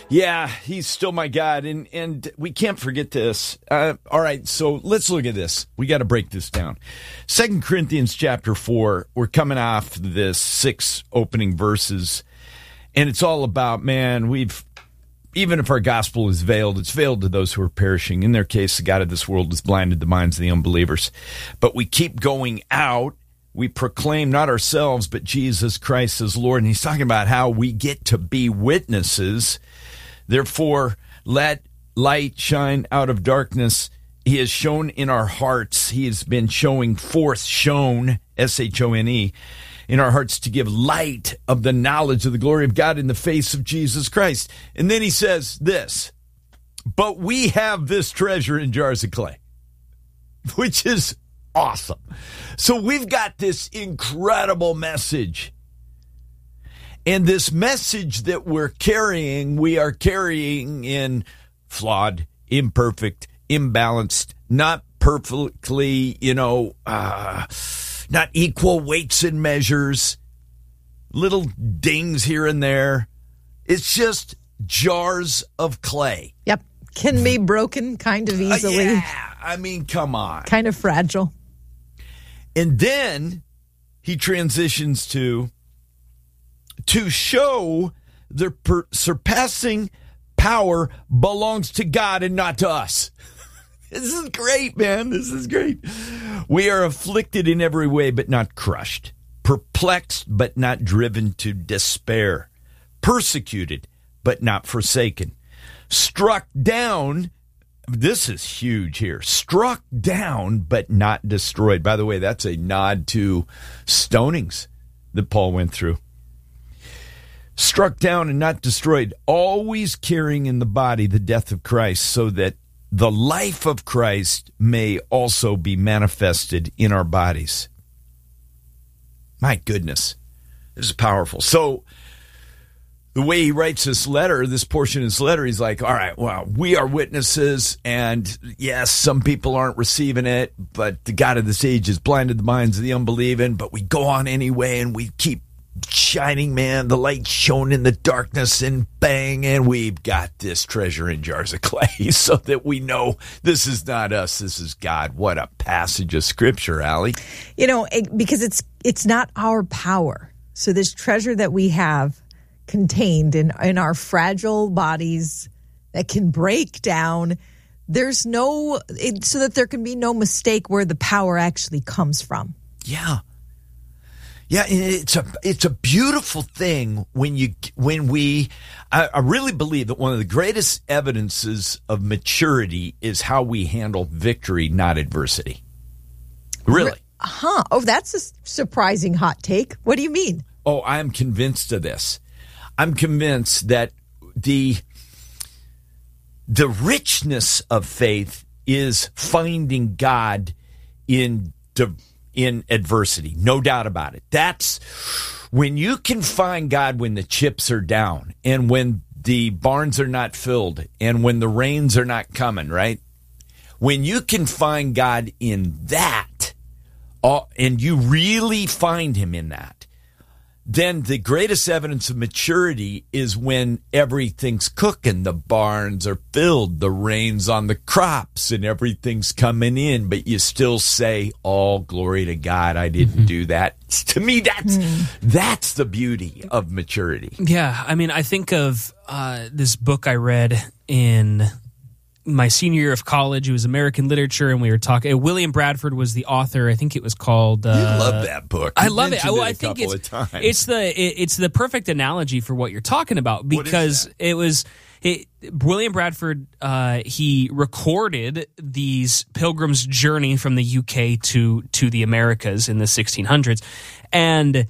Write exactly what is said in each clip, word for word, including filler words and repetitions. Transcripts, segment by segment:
Yeah, he's still my God, and and we can't forget this. Uh, all right, so let's look at this. We got to break this down. Second Corinthians chapter four, we're coming off this six opening verses, and it's all about, man, we've, even if our gospel is veiled, it's veiled to those who are perishing. In their case, the God of this world has blinded the minds of the unbelievers. But we keep going out. We proclaim not ourselves, but Jesus Christ as Lord. And he's talking about how we get to be witnesses. Therefore, let light shine out of darkness. He has shown in our hearts. He has been showing forth, shown, S H O N E, in our hearts to give light of the knowledge of the glory of God in the face of Jesus Christ. And then he says this, but we have this treasure in jars of clay, which is awesome. So we've got this incredible message. And this message that we're carrying, we are carrying in flawed, imperfect, imbalanced, not perfectly, you know, uh, not equal weights and measures, little dings here and there. It's just jars of clay. Yep. Can be broken kind of easily. Uh, yeah. I mean, come on. Kind of fragile. And then he transitions to, to show the per- surpassing power belongs to God and not to us. This is great, man. This is great. We are afflicted in every way, but not crushed. Perplexed, but not driven to despair. Persecuted, but not forsaken. Struck down. This is huge here. Struck down, but not destroyed. By the way, that's a nod to stonings that Paul went through. Struck down and not destroyed, always carrying in the body the death of Christ, so that the life of Christ may also be manifested in our bodies. My goodness, this is powerful. So the way he writes this letter, this portion of his letter, he's like, all right, well, we are witnesses, and yes, some people aren't receiving it, but the God of this age has blinded the minds of the unbelieving, but we go on anyway, and we keep shining, man, the light shone in the darkness, and bang, and we've got this treasure in jars of clay so that we know this is not us, this is God. What a passage of scripture, Allie. You know, it, because it's it's not our power. So this treasure that we have contained in, in our fragile bodies that can break down, there's no, it, so that there can be no mistake where the power actually comes from. Yeah. Yeah, it's a it's a beautiful thing when you when we. I, I really believe that one of the greatest evidences of maturity is how we handle victory, not adversity. Really? Huh? Oh, that's a surprising hot take. What do you mean? Oh, I am convinced of this. I'm convinced that the the richness of faith is finding God in the. in adversity, no doubt about it. That's when you can find God when the chips are down and when the barns are not filled and when the rains are not coming, right? When you can find God in that, and you really find him in that, then the greatest evidence of maturity is when everything's cooking, the barns are filled, the rain's on the crops, and everything's coming in, but you still say, all glory to God, I didn't mm-hmm. do that. To me, that's mm. that's the beauty of maturity. Yeah, I mean, I think of uh, this book I read in my senior year of college. It was American literature, and we were talking. William Bradford was the author. I think it was called. Uh, you love that book. I love it. I, well, it I think it's it's the it, it's the perfect analogy for what you're talking about, because it was it, William Bradford. Uh, he recorded these pilgrims' journey from the U K to to the Americas in the sixteen hundreds, and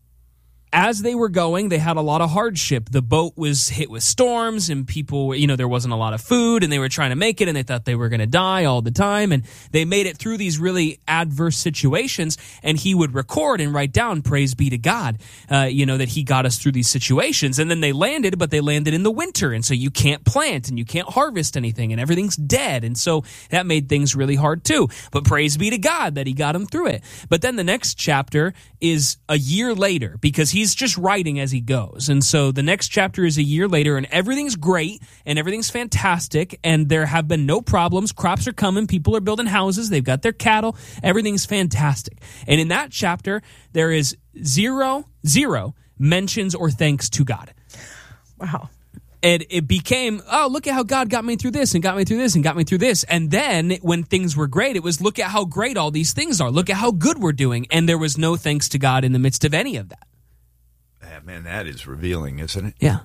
as they were going, they had a lot of hardship. The boat was hit with storms, and people, you know, there wasn't a lot of food, and they were trying to make it, and they thought they were going to die all the time. And they made it through these really adverse situations, and he would record and write down, praise be to God, uh, you know, that he got us through these situations. And then they landed, but they landed in the winter, and so you can't plant, and you can't harvest anything, and everything's dead. And so that made things really hard too. But praise be to God that he got them through it. But then the next chapter is a year later, because he he's just writing as he goes. And so the next chapter is a year later, and everything's great, and everything's fantastic, and there have been no problems. Crops are coming. People are building houses. They've got their cattle. Everything's fantastic. And in that chapter, there is zero, zero mentions or thanks to God. Wow. And it became, oh, look at how God got me through this and got me through this and got me through this. And then when things were great, it was, look at how great all these things are. Look at how good we're doing. And there was no thanks to God in the midst of any of that. Yeah, man, that is revealing, isn't it? Yeah.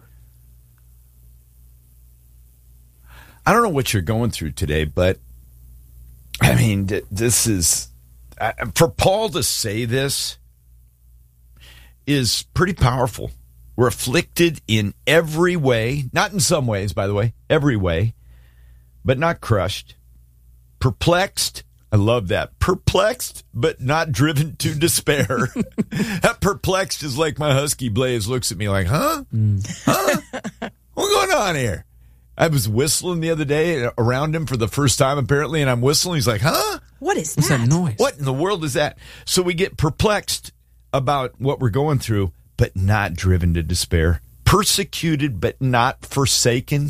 I don't know what you're going through today, but I mean, this is, for Paul to say this is pretty powerful. We're afflicted in every way, not in some ways, by the way, every way, but not crushed. Perplexed, I love that. Perplexed, but not driven to despair. That perplexed is like my husky Blaze looks at me like, huh? Mm. Huh? What's going on here? I was whistling the other day around him for the first time, apparently, and I'm whistling. He's like, huh? What is What's that? that noise? What in the world is that? So we get perplexed about what we're going through, but not driven to despair. Persecuted, but not forsaken.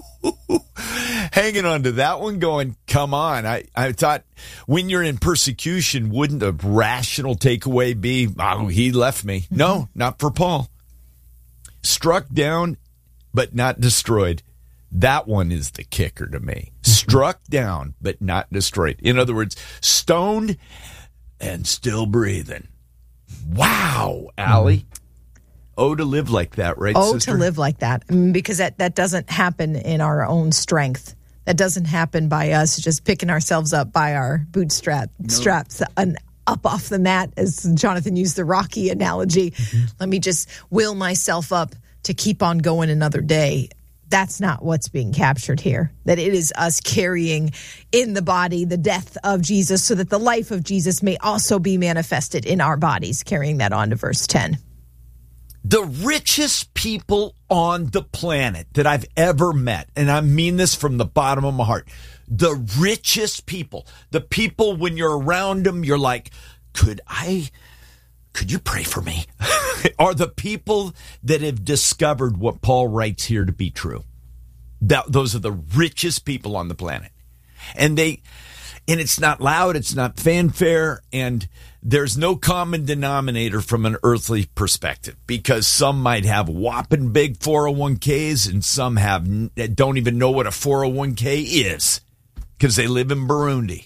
Hanging on to that one going, come on. I, I thought when you're in persecution, wouldn't a rational takeaway be, oh, he left me? Mm-hmm. No, not for Paul. Struck down, but not destroyed. That one is the kicker to me. Mm-hmm. Struck down, but not destroyed. In other words, stoned and still breathing. Wow, Allie. Mm-hmm. Oh, to live like that, right, oh, sister? to live like that. Because that, that doesn't happen in our own strength. That doesn't happen by us just picking ourselves up by our bootstrap no. straps and up off the mat, as Jonathan used the Rocky analogy. Mm-hmm. Let me just will myself up to keep on going another day. That's not what's being captured here. That it is us carrying in the body the death of Jesus so that the life of Jesus may also be manifested in our bodies, carrying that on to verse ten. The richest people on the planet that I've ever met, and I mean this from the bottom of my heart, the richest people, the people when you're around them, you're like, could I, could you pray for me? Are the people that have discovered what Paul writes here to be true. That, those are the richest people on the planet. And they, and it's not loud, it's not fanfare, and there's no common denominator from an earthly perspective, because some might have whopping big four oh one k's and some have don't even know what a four oh one k is because they live in Burundi.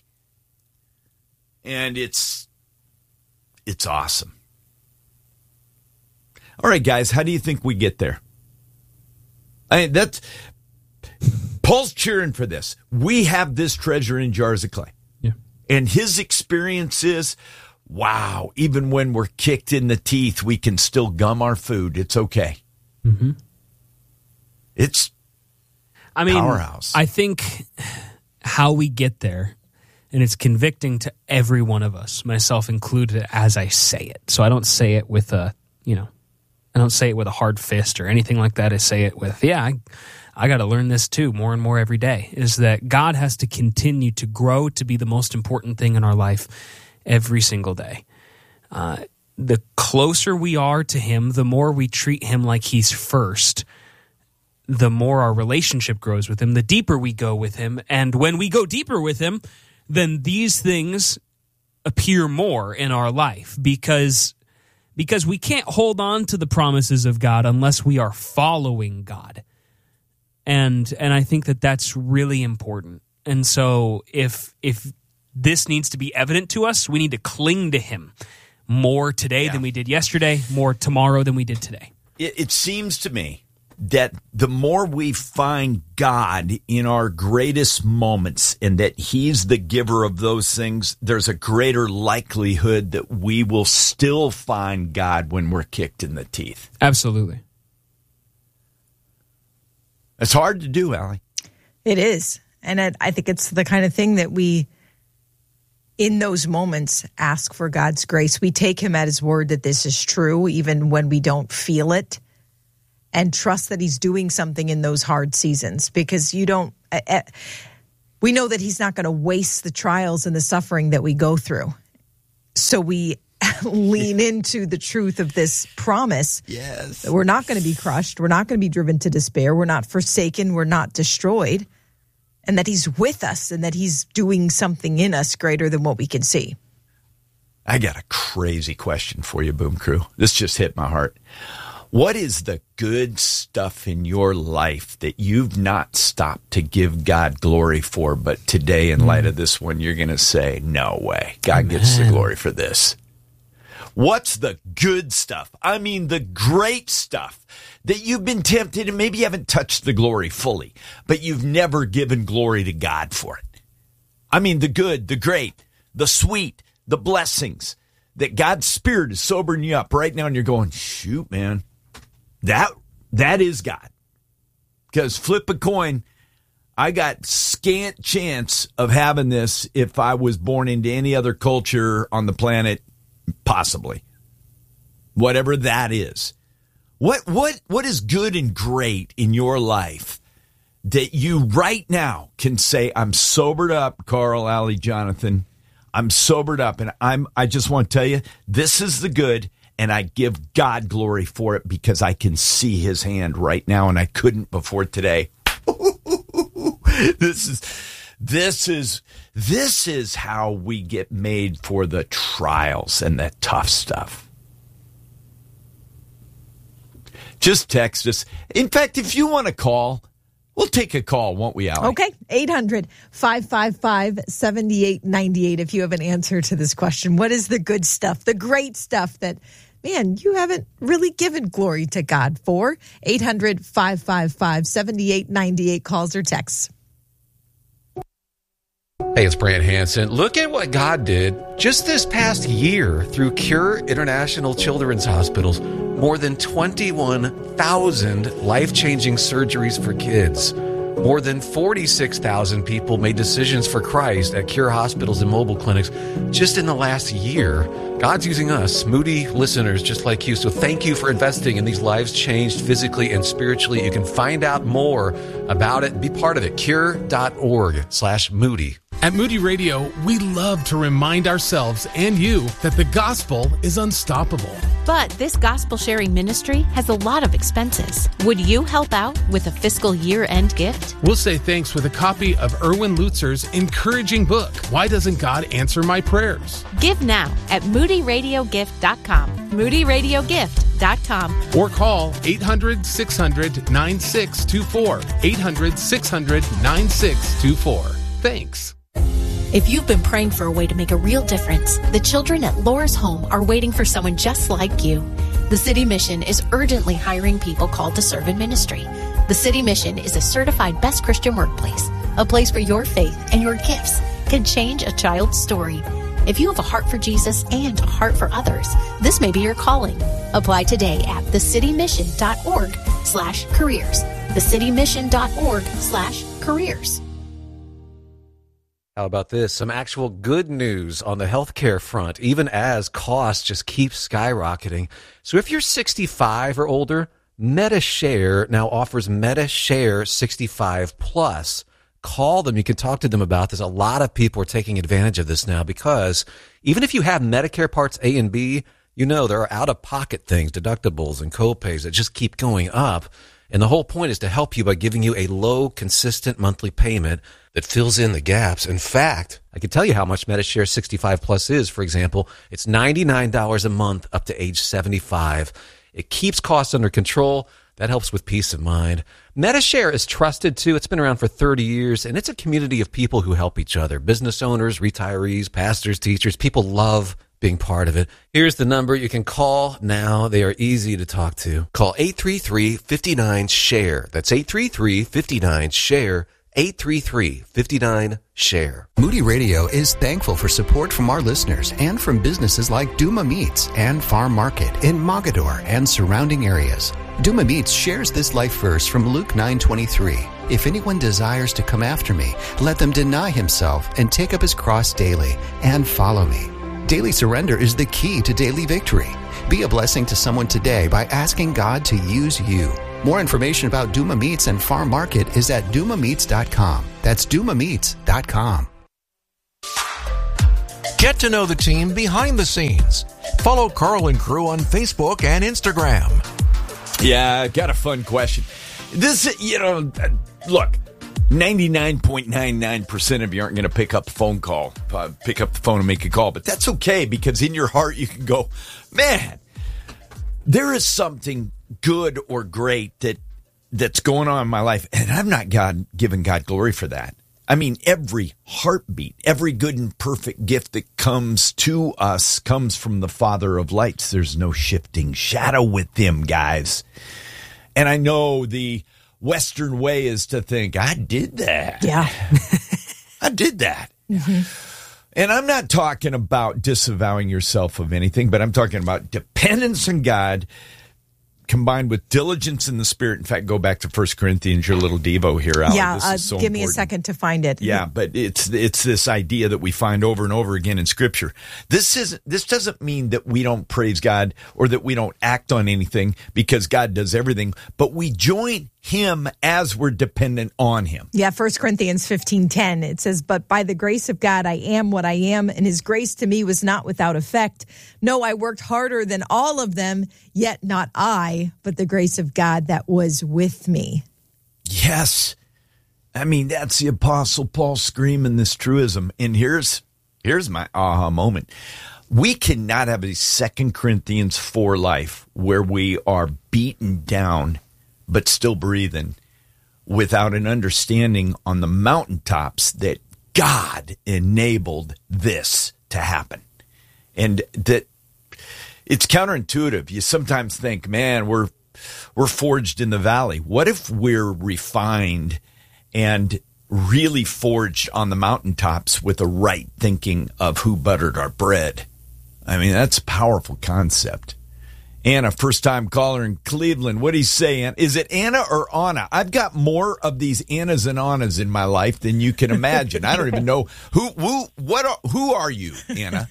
And it's it's awesome. All right, guys, how do you think we get there? I mean, that's Paul's cheering for this. We have this treasure in jars of clay. Yeah. And his experience is, wow, even when we're kicked in the teeth, we can still gum our food. It's okay. Mm-hmm. It's I mean, powerhouse. I think how we get there, and it's convicting to every one of us, myself included, as I say it. So I don't say it with a, you know, I don't say it with a hard fist or anything like that. I say it with, yeah, I, I got to learn this too more and more every day, is that God has to continue to grow to be the most important thing in our life every single day. Uh, the closer we are to him, the more we treat him like he's first, the more our relationship grows with him, the deeper we go with him. And when we go deeper with him, then these things appear more in our life, because, because we can't hold on to the promises of God unless we are following God. And and I think that that's really important. And so if if this needs to be evident to us, we need to cling to him more today yeah. than we did yesterday, more tomorrow than we did today. It, it seems to me that the more we find God in our greatest moments and that he's the giver of those things, there's a greater likelihood that we will still find God when we're kicked in the teeth. Absolutely. It's hard to do, Allie. It is. And I, I think it's the kind of thing that we, in those moments, ask for God's grace. We take him at his word that this is true, even when we don't feel it, and trust that he's doing something in those hard seasons, because you don't, uh, we know that he's not going to waste the trials and the suffering that we go through. So we lean into the truth of this promise. Yes. That we're not going to be crushed. We're not going to be driven to despair. We're not forsaken. We're not destroyed. And that he's with us and that he's doing something in us greater than what we can see. I got a crazy question for you, Boom Crew. This just hit my heart. What is the good stuff in your life that you've not stopped to give God glory for, but today, in light of this one, you're going to say, no way. God Amen. Gets the glory for this. What's the good stuff? I mean, the great stuff that you've been tempted and maybe you haven't touched the glory fully, but you've never given glory to God for it. I mean, the good, the great, the sweet, the blessings that God's Spirit is sobering you up right now and you're going, shoot, man, that that is God. Because flip a coin, I got scant chance of having this if I was born into any other culture on the planet. Possibly. Whatever that is. What what what is good and great in your life that you right now can say, I'm sobered up, Carl, Allie, Jonathan. I'm sobered up, and I'm I just want to tell you, this is the good, and I give God glory for it because I can see his hand right now, and I couldn't before today. This is This is this is how we get made for the trials and the tough stuff. Just text us. In fact, if you want to call, we'll take a call, won't we, Allie? Okay, eight hundred, five five five, seven eight nine eight if you have an answer to this question. What is the good stuff, the great stuff that, man, you haven't really given glory to God for? eight hundred, five five five, seven eight nine eight calls or texts. Hey, it's Brant Hansen. Look at what God did just this past year through Cure International Children's Hospitals. More than twenty-one thousand life-changing surgeries for kids. More than forty-six thousand people made decisions for Christ at Cure hospitals and mobile clinics just in the last year. God's using us, Moody listeners just like you. So thank you for investing in these lives changed physically and spiritually. You can find out more about it and be part of it. Cure.org slash Moody. At Moody Radio, we love to remind ourselves and you that the gospel is unstoppable. But this gospel sharing ministry has a lot of expenses. Would you help out with a fiscal year-end gift? We'll say thanks with a copy of Erwin Lutzer's encouraging book, Why Doesn't God Answer My Prayers? Give now at moody radio gift dot com. moody radio gift dot com. Or call eight hundred, six hundred, nine six two four. eight hundred, six hundred, nine six two four. Thanks. If you've been praying for a way to make a real difference, the children at Laura's Home are waiting for someone just like you. The City Mission is urgently hiring people called to serve in ministry. The City Mission is a certified best Christian workplace, a place where your faith and your gifts can change a child's story. If you have a heart for Jesus and a heart for others, this may be your calling. Apply today at thecitymission.org slash careers. thecitymission.org slash careers. How about this? Some actual good news on the healthcare front, even as costs just keep skyrocketing. So if you're sixty-five or older, MediShare now offers MediShare sixty-five plus. Call them. You can talk to them about this. A lot of people are taking advantage of this now because even if you have Medicare Parts A and B, you know there are out-of-pocket things, deductibles and copays that just keep going up. And the whole point is to help you by giving you a low, consistent monthly payment that fills in the gaps. In fact, I can tell you how much MediShare sixty-five plus is. For example, it's ninety-nine dollars a month up to age seventy-five. It keeps costs under control. That helps with peace of mind. MediShare is trusted, too. It's been around for thirty years, and it's a community of people who help each other. Business owners, retirees, pastors, teachers. People love being part of it. Here's the number you can call now. They are easy to talk to. Call eight three three, five nine, SHARE. That's eight three three, five nine, SHARE. eight three three, five nine, SHARE. Moody Radio is thankful for support from our listeners and from businesses like Duma Meats and Farm Market in Mogador and surrounding areas. Duma Meats shares this life verse from Luke nine twenty-three. If anyone desires to come after me, let them deny himself and take up his cross daily and follow me. Daily surrender is the key to daily victory. Be a blessing to someone today by asking God to use you. More information about Duma Meats and Farm Market is at duma meats dot com. That's duma meats dot com. Get to know the team behind the scenes. Follow Carl and Crew on Facebook and Instagram. Yeah, I got a fun question. This, you know, look, ninety-nine point nine nine percent of you aren't going to pick up the phone call, uh, pick up the phone and make a call, but that's okay because in your heart you can go, man, there is something good or great that that's going on in my life, and I'm not God giving God glory for that. I mean, every heartbeat, every good and perfect gift that comes to us comes from the Father of lights. There's no shifting shadow with him, guys. And I know the Western way is to think, I did that. Yeah. I did that. Mm-hmm. And I'm not talking about disavowing yourself of anything, but I'm talking about dependence on God combined with diligence in the Spirit. In fact, go back to First Corinthians, your little Devo here, Allie. Yeah, this uh, is so give me important. a second to find it. Yeah, but it's it's this idea that we find over and over again in Scripture. This isn't. This doesn't mean that we don't praise God or that we don't act on anything because God does everything, but we join him as we're dependent on him. Yeah, First Corinthians fifteen ten, it says, but by the grace of God, I am what I am, and his grace to me was not without effect. No, I worked harder than all of them, yet not I, but the grace of God that was with me. Yes. I mean, that's the Apostle Paul screaming this truism. And here's here's my aha moment. We cannot have a Second Corinthians four life where we are beaten down but still breathing without an understanding on the mountaintops that God enabled this to happen. And that it's counterintuitive. You sometimes think, man, we're we're forged in the valley. What if we're refined and really forged on the mountaintops with the right thinking of who buttered our bread? I mean, that's a powerful concept. Anna, first-time caller in Cleveland. What do you say, Anna? Is it Anna or Anna? I've got more of these Annas and Annas in my life than you can imagine. I don't even know who. Who? What? Are, who are you, Anna?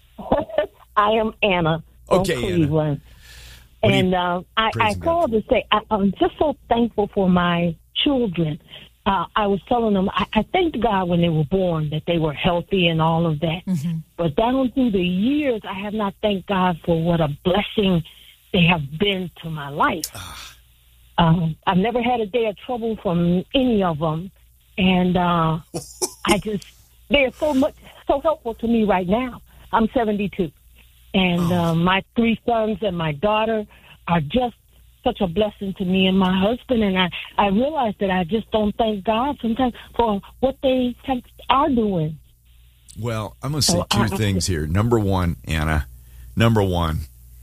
I am Anna from okay, Cleveland, Anna. and uh, I, I called to say I, I'm just so thankful for my children. Uh, I was telling them I, I thanked God when they were born that they were healthy and all of that. Mm-hmm. But down through the years, I have not thanked God for what a blessing they have been to my life. um, I've never had a day of trouble from any of them, and uh, I just they're so much so helpful to me right now. I'm seventy-two, and oh. uh, my three sons and my daughter are just such a blessing to me and my husband, and I, I realize that I just don't thank God sometimes for what they have, are doing. Well, I'm going to say so two I, things here. Number one, Anna, number one,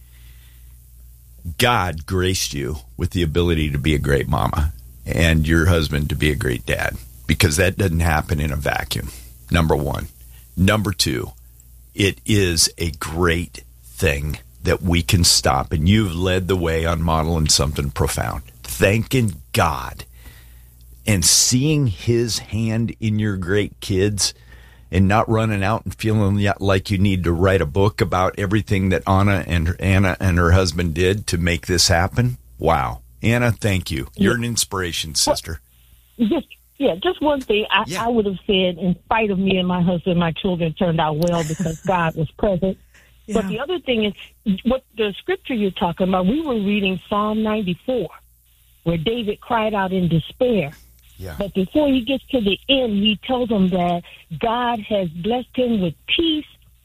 God graced you with the ability to be a great mama and your husband to be a great dad, because that doesn't happen in a vacuum, number one. Number two, it is a great thing that we can stop, and you've led the way on modeling something profound. Thanking God and seeing his hand in your great kids and not running out and feeling like you need to write a book about everything that Anna and Anna and her husband did to make this happen. Wow. Anna, thank you. You're an inspiration, sister. Well, just, yeah, just one thing I, yeah. I would have said, in spite of me and my husband, my children turned out well because God was present. Yeah. But the other thing is, what the scripture you're talking about, we were reading Psalm ninety-four, where David cried out in despair. Yeah. But before he gets to the end, he tells them that God has blessed him with peace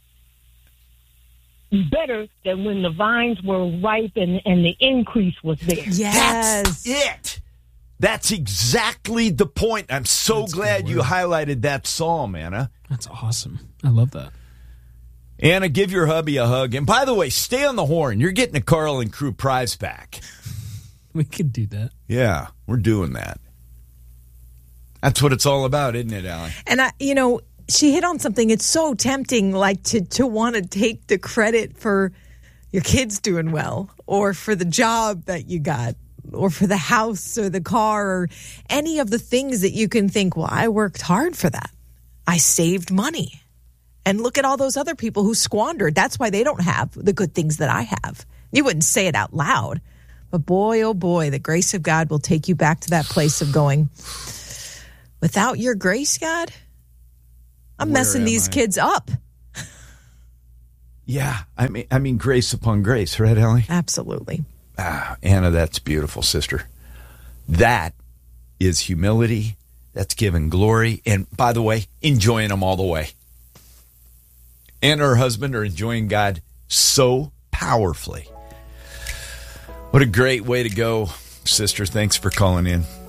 better than when the vines were ripe and, and the increase was there. Yes. That's it. That's exactly the point. I'm so That's glad you highlighted that psalm, Anna. That's awesome. I love that. Anna, give your hubby a hug. And by the way, stay on the horn. You're getting a Carl and Crew prize pack. We could do that. Yeah, we're doing that. That's what it's all about, isn't it, Allie? And, I, you know, she hit on something. It's so tempting, like, to, to want to take the credit for your kids doing well, or for the job that you got, or for the house or the car, or any of the things that you can think, well, I worked hard for that. I saved money. And look at all those other people who squandered. That's why they don't have the good things that I have. You wouldn't say it out loud. But boy, oh boy, the grace of God will take you back to that place of going, without your grace, God, I'm Where messing am these I? kids up. Yeah, I mean, I mean, grace upon grace, right, Ellie? Absolutely. Ah, Anna, that's beautiful, sister. That is humility. That's giving glory. And by the way, enjoying them all the way. And her husband are enjoying God so powerfully. What a great way to go, sister. Thanks for calling in.